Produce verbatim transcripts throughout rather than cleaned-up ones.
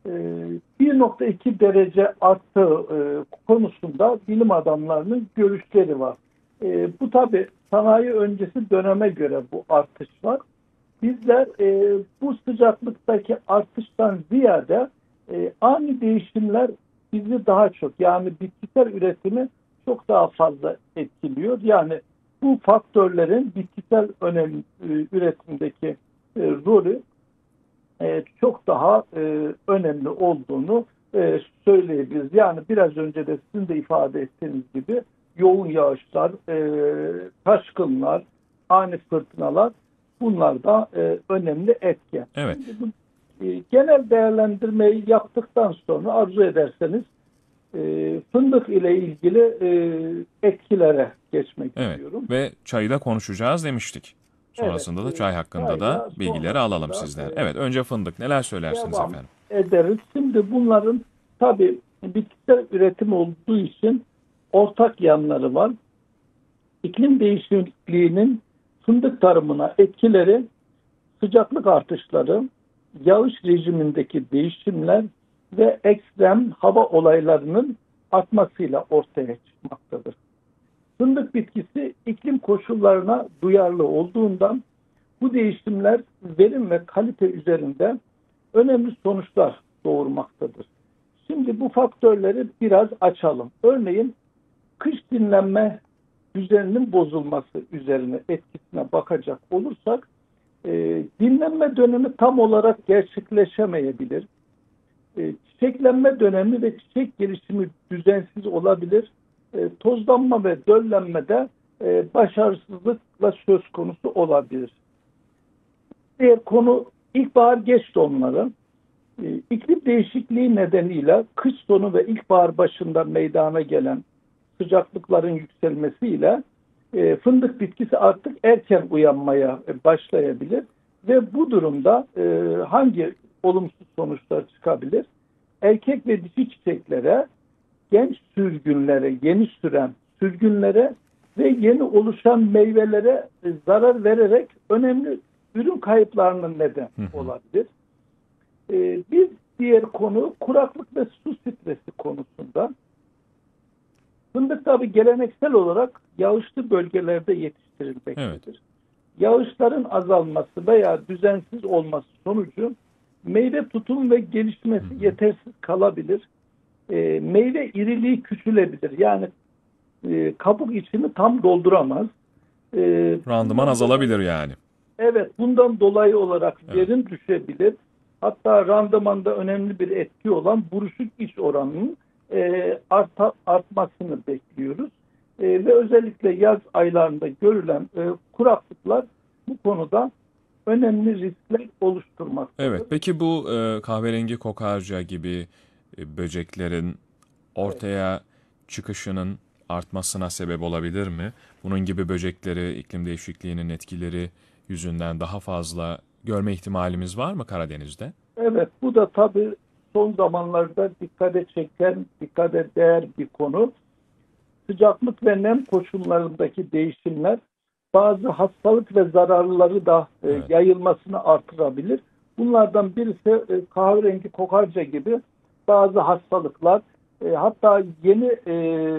e, bir nokta iki derece arttığı e, konusunda bilim adamlarının görüşleri var. E, bu tabii sanayi öncesi döneme göre bu artış var. Bizler e, bu sıcaklıktaki artıştan ziyade e, ani değişimler bizi daha çok, yani bitkisel üretimi çok daha fazla etkiliyor. Yani bu faktörlerin bitkisel önem e, üretimdeki e, rolü e, çok daha e, önemli olduğunu e, söyleyebiliriz. Yani biraz önce de sizin de ifade ettiğiniz gibi yoğun yağışlar, e, taşkınlar, ani fırtınalar, bunlar da e, önemli etken. Evet. Şimdi bu e, genel değerlendirmeyi yaptıktan sonra arzu ederseniz e, fındık ile ilgili e, etkilere geçmek Evet. istiyorum. Ve çayı da konuşacağız demiştik. Evet, Sonrasında da e, çay hakkında da çayla bilgileri alalım sonrasında e, sizden. Evet, önce fındık. Neler söylersiniz devam efendim? ederiz. Şimdi bunların tabii bitkisel üretim olduğu için ortak yanları var. İklim değişikliğinin fındık tarımına etkileri, sıcaklık artışları, yağış rejimindeki değişimler ve ekstrem hava olaylarının artmasıyla ortaya çıkmaktadır. Fındık bitkisi iklim koşullarına duyarlı olduğundan bu değişimler verim ve kalite üzerinde önemli sonuçlar doğurmaktadır. Şimdi bu faktörleri biraz açalım. Örneğin kış dinlenme düzeninin bozulması üzerine etkisine bakacak olursak, e, dinlenme dönemi tam olarak gerçekleşemeyebilir. E, çiçeklenme dönemi ve çiçek gelişimi düzensiz olabilir. E, tozlanma ve döllenmede e, başarısızlıkla söz konusu olabilir. Diğer konu ilkbahar geç donları. E, iklim değişikliği nedeniyle kış sonu ve ilkbahar başında meydana gelen sıcaklıkların yükselmesiyle e, fındık bitkisi artık erken uyanmaya başlayabilir ve bu durumda e, hangi olumsuz sonuçlar çıkabilir? Erkek ve dişi çiçeklere, genç sürgünlere, yeni süren sürgünlere ve yeni oluşan meyvelere e, zarar vererek önemli ürün kayıplarının neden olabilir. E, bir diğer konu kuraklık ve su stresi konusunda. Fındık tabi geleneksel olarak yağışlı bölgelerde yetiştirilmektedir. Evet. Yağışların azalması veya düzensiz olması sonucu meyve tutum ve gelişmesi Hı hı. yetersiz kalabilir. E, meyve iriliği küçülebilir. Yani e, kabuk içini tam dolduramaz. E, Randıman bundan dolayı, azalabilir yani. evet, bundan dolayı olarak Evet. verim düşebilir. Hatta randımanda önemli bir etki olan buruşuk iç oranının e, arta, artmasını bekliyoruz. E, ve özellikle yaz aylarında görülen e, kuraklıklar bu konuda önemli riskler oluşturmaktadır. Evet. Peki bu e, kahverengi kokarca gibi e, böceklerin Evet. ortaya çıkışının artmasına sebep olabilir mi? Bunun gibi böcekleri iklim değişikliğinin etkileri yüzünden daha fazla görme ihtimalimiz var mı Karadeniz'de? Evet, bu da tabii son zamanlarda dikkate çeken, dikkate değer bir konu. Sıcaklık ve nem koşullarındaki değişimler bazı hastalık ve zararları da e, Evet. yayılmasını artırabilir. Bunlardan birisi e, kahverengi kokarca gibi bazı hastalıklar, e, hatta yeni e,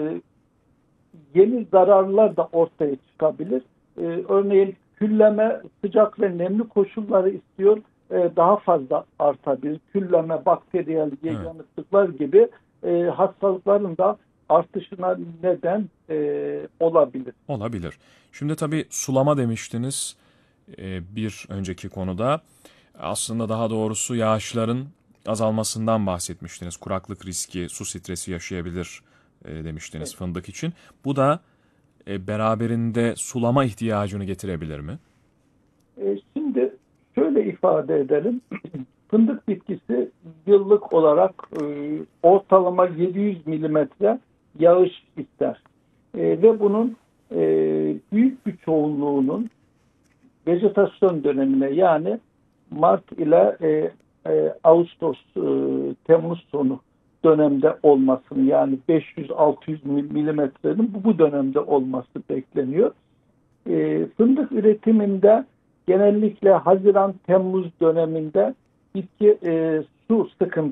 yeni zararlar da ortaya çıkabilir. E, örneğin külleme sıcak ve nemli koşulları istiyor, e, daha fazla artabilir. Külleme, bakteriyel Evet. yanıklıklar gibi e, hastalıkların da artışına neden e, olabilir. Olabilir. Şimdi tabii sulama demiştiniz e, bir önceki konuda. Aslında daha doğrusu yağışların azalmasından bahsetmiştiniz. Kuraklık riski, su stresi yaşayabilir e, demiştiniz Evet. fındık için. Bu da e, beraberinde sulama ihtiyacını getirebilir mi? E, şimdi şöyle ifade edelim. Fındık bitkisi yıllık olarak e, ortalama yedi yüz milimetre yağış ister. E, ve bunun e, büyük bir çoğunluğunun vejetasyon dönemine, yani Mart ile e, e, Ağustos, e, Temmuz sonu dönemde olmasını, yani beş yüz altı yüz milimetrenin bu, bu dönemde olması bekleniyor. E, fındık üretiminde genellikle Haziran-Temmuz döneminde bitki e, su sıkıntısı